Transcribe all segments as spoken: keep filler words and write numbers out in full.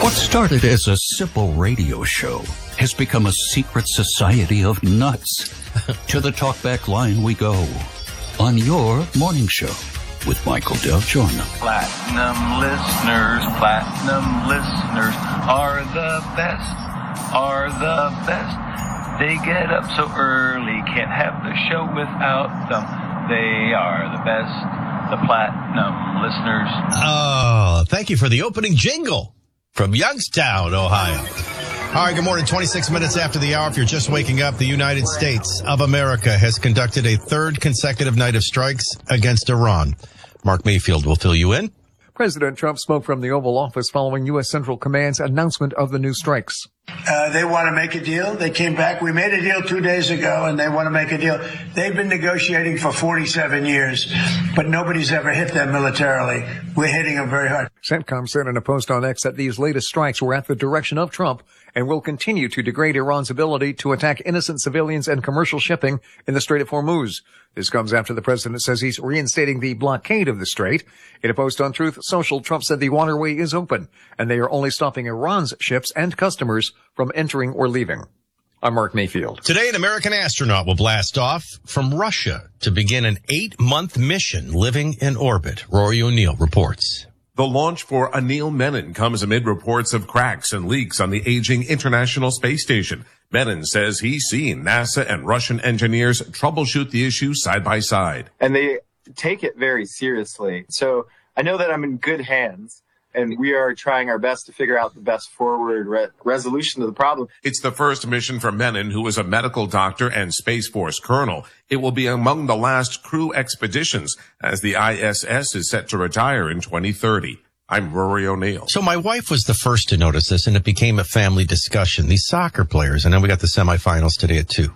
What started as a simple radio show has become a secret society of nuts. To the talkback line we go on your morning show with Michael Del Giorno. Platinum listeners, platinum listeners are the best, are the best. They get up so early, can't have the show without them. They are the best, the platinum listeners. Oh, thank you for the opening jingle from Youngstown, Ohio. All right, good morning. twenty-six minutes after the hour. If you're just waking up, the United States of America has conducted a third consecutive night of strikes against Iran. Mark Mayfield will fill you in. President Trump spoke from the Oval Office following U S. Central Command's announcement of the new strikes. Uh, they want to make a deal. They came back. We made a deal two days ago, and they want to make a deal. They've been negotiating for forty-seven years, but nobody's ever hit them militarily. We're hitting them very hard. CENTCOM said in a post on X that these latest strikes were at the direction of Trump and will continue to degrade Iran's ability to attack innocent civilians and commercial shipping in the Strait of Hormuz. This comes after the president says he's reinstating the blockade of the strait. In a post on Truth Social, Trump said the waterway is open, and they are only stopping Iran's ships and customers from entering or leaving. I'm Mark Mayfield. Today, an American astronaut will blast off from Russia to begin an eight-month mission living in orbit. Rory O'Neill reports. The launch for Anil Menon comes amid reports of cracks and leaks on the aging International Space Station. Menon says he's seen NASA and Russian engineers troubleshoot the issue side by side. And they take it very seriously. So I know that I'm in good hands, and we are trying our best to figure out the best forward re- resolution to the problem. It's the first mission for Menon, who is a medical doctor and Space Force colonel. It will be among the last crew expeditions, as the I S S is set to retire in twenty thirty. I'm Rory O'Neill. So my wife was the first to notice this, and it became a family discussion. These soccer players, and then we got the semifinals today at two.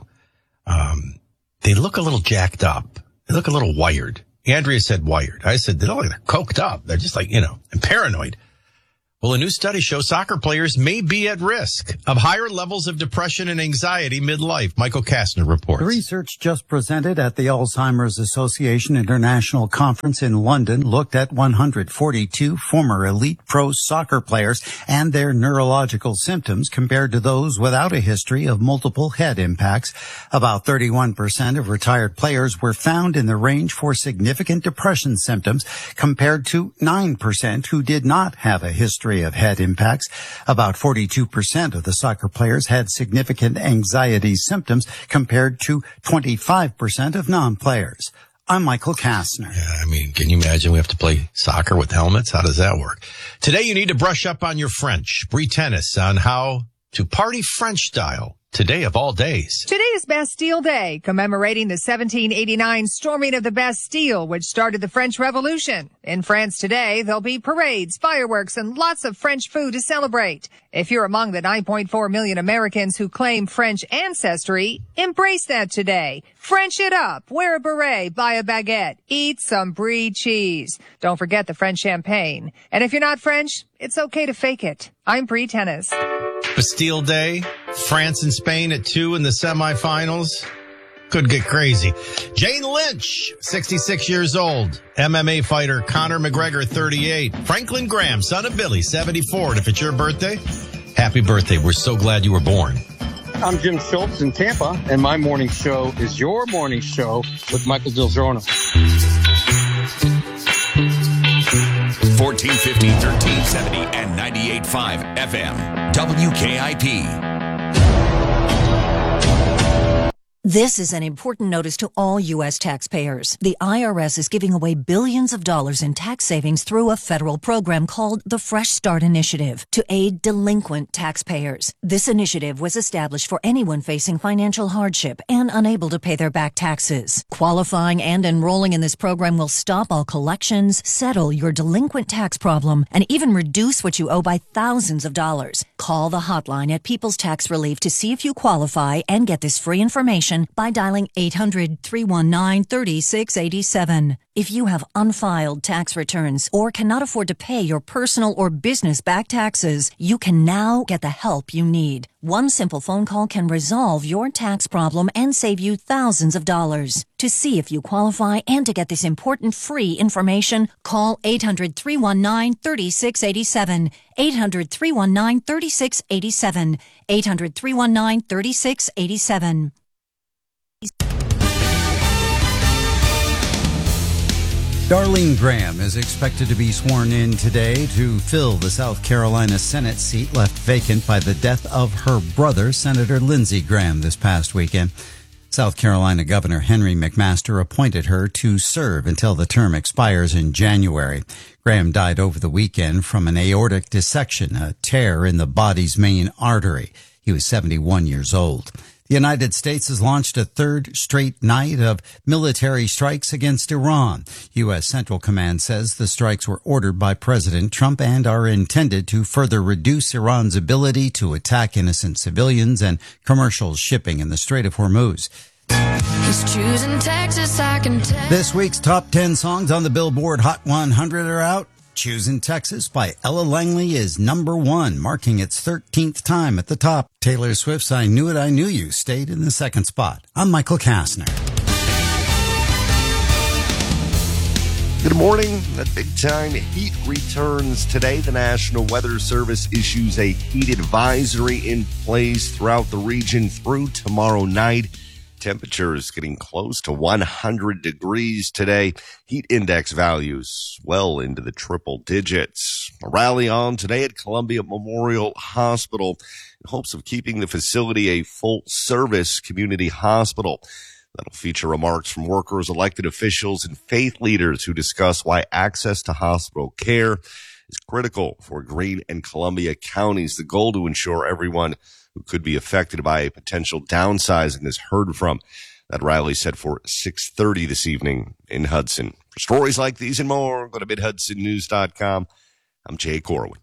Um, they look a little jacked up. They look a little wired. Andrea said wired. I said, they look like they're coked up. They're just like, you know, and paranoid. Well, a new study shows soccer players may be at risk of higher levels of depression and anxiety midlife. Michael Kastner reports. The research just presented at the Alzheimer's Association International Conference in London looked at one hundred forty-two former elite pro soccer players and their neurological symptoms compared to those without a history of multiple head impacts. About thirty-one percent of retired players were found in the range for significant depression symptoms compared to nine percent who did not have a history of head impacts. About forty-two percent of the soccer players had significant anxiety symptoms compared to twenty-five percent of non-players. I'm Michael Kastner. Yeah, I mean, can you imagine we have to play soccer with helmets? How does that work? Today you need to brush up on your French. Bree Tennis on how to party French style. Today of all days. Today is Bastille Day, commemorating the seventeen eighty-nine storming of the Bastille, which started the French Revolution. In France today, there'll be parades, fireworks, and lots of French food to celebrate. If you're among the nine point four million Americans who claim French ancestry, embrace that today. French it up, wear a beret, buy a baguette, eat some brie cheese. Don't forget the French champagne. And if you're not French, it's okay to fake it. I'm Bree Tennis. Bastille Day, France and Spain at two in the semifinals. Could get crazy. Jane Lynch, sixty-six years old. M M A fighter Conor McGregor, thirty-eight. Franklin Graham, son of Billy, seventy-four. And if it's your birthday, happy birthday. We're so glad you were born. I'm Jim Schultz in Tampa, and my morning show is your morning show with Michael Del Giorno. fourteen fifty, thirteen seventy, and ninety-eight point five F M. W K I P. This is an important notice to all U S taxpayers. The I R S is giving away billions of dollars in tax savings through a federal program called the Fresh Start Initiative to aid delinquent taxpayers. This initiative was established for anyone facing financial hardship and unable to pay their back taxes. Qualifying and enrolling in this program will stop all collections, settle your delinquent tax problem, and even reduce what you owe by thousands of dollars. Call the hotline at People's Tax Relief to see if you qualify and get this free information information by dialing eight hundred, three one nine, three six eight seven. If you have unfiled tax returns or cannot afford to pay your personal or business back taxes, you can now get the help you need. One simple phone call can resolve your tax problem and save you thousands of dollars. To see if you qualify and to get this important free information, call eight hundred, three one nine, three six eight seven. eight hundred, three one nine, three six eight seven. eight hundred, three one nine, three six eight seven. Darlene Graham is expected to be sworn in today to fill the South Carolina Senate seat left vacant by the death of her brother, Senator Lindsey Graham, this past weekend. South Carolina Governor Henry McMaster appointed her to serve until the term expires in January. Graham died over the weekend from an aortic dissection, a tear in the body's main artery. He was seventy-one years old. The United States has launched a third straight night of military strikes against Iran. U S. Central Command says the strikes were ordered by President Trump and are intended to further reduce Iran's ability to attack innocent civilians and commercial shipping in the Strait of Hormuz. He's choosing Texas, I can tell. This week's top ten songs on the Billboard Hot one hundred are out. Choosing Texas by Ella Langley is number one, marking its thirteenth time at the top. Taylor Swift's I Knew It, I Knew You stayed in the second spot. I'm Michael Kastner. Good morning. The big time heat returns today. The National Weather Service issues a heat advisory in place throughout the region through tomorrow night. Temperatures getting close to one hundred degrees today. Heat index values well into the triple digits. A rally on today at Columbia Memorial Hospital in hopes of keeping the facility a full-service community hospital. That'll feature remarks from workers, elected officials, and faith leaders who discuss why access to hospital care is critical for Greene and Columbia counties. The goal to ensure everyone who could be affected by a potential downsizing is heard from. That rally set for six thirty this evening in Hudson. For stories like these and more, go to mid hudson news dot com. I'm Jay Corwin.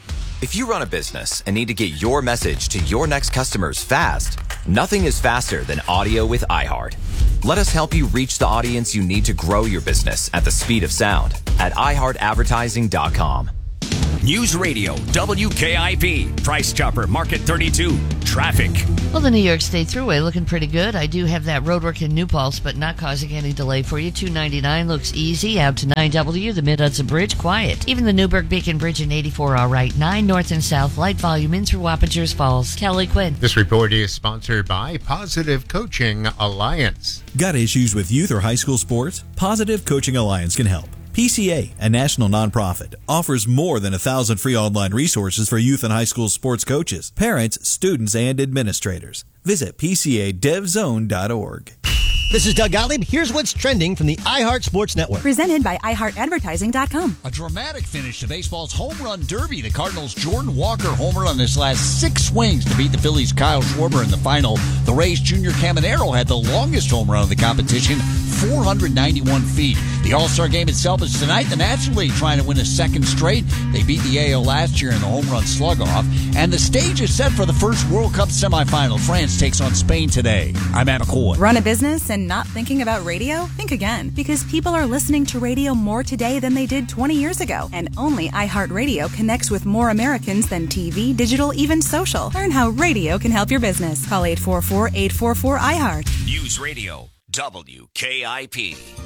If you run a business and need to get your message to your next customers fast, nothing is faster than audio with iHeart. Let us help you reach the audience you need to grow your business at the speed of sound at i heart advertising dot com. News Radio, W K I P, Price Chopper, Market thirty-two, traffic. Well, the New York State Thruway looking pretty good. I do have that roadwork in New Paltz, but not causing any delay for you. two ninety-nine looks easy. Out to nine W, the Mid-Hudson Bridge, quiet. Even the Newburgh Beacon Bridge in eighty-four, all right. nine north and south, light volume in through Wappingers Falls. Kelly Quinn. This report is sponsored by Positive Coaching Alliance. Got issues with youth or high school sports? Positive Coaching Alliance can help. P C A, a national nonprofit, offers more than a thousand free online resources for youth and high school sports coaches, parents, students, and administrators. Visit P C A dev zone dot org. This is Doug Gottlieb. Here's what's trending from the iHeart Sports Network. Presented by i heart advertising dot com. A dramatic finish to baseball's home run derby. The Cardinals' Jordan Walker homer on his last six swings to beat the Phillies' Kyle Schwarber in the final. The Rays' Junior Caminero had the longest home run of the competition, four hundred ninety-one feet. The All-Star game itself is tonight. The National League trying to win a second straight. They beat the A L last year in the home run slug-off. And the stage is set for the first World Cup semifinal. France takes on Spain today. I'm Anna Coy. Run a business and not thinking about radio? Think again. Because people are listening to radio more today than they did twenty years ago. And only iHeartRadio connects with more Americans than T V, digital, even social. Learn how radio can help your business. Call eight four four, eight four four, I heart. News Radio, W K I P.